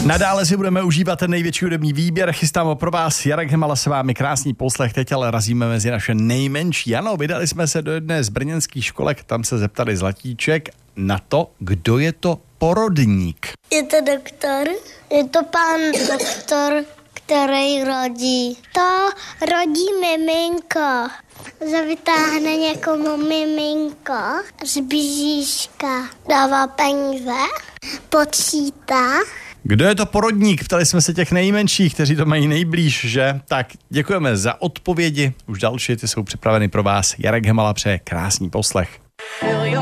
Nadále si budeme užívat ten největší hudební výběr. Chystám pro vás Jarek Hemala s vámi, krásný poslech. Teď ale razíme mezi naše nejmenší. Ano, vydali jsme se do jedné z brněnských školek, tam se zeptali Zlatíček na to, kdo je to porodník. Je to doktor? Je to pán doktor, který rodí. To rodí miminko. Zavytáhne někomu miminko z bříška. Dává peníze, počítá. Kdo je to porodník? Ptali jsme se těch nejmenších, kteří to mají nejblíž, že? Tak děkujeme za odpovědi. Už další ty jsou připraveny pro vás. Jarek Hemala přeje krásný poslech.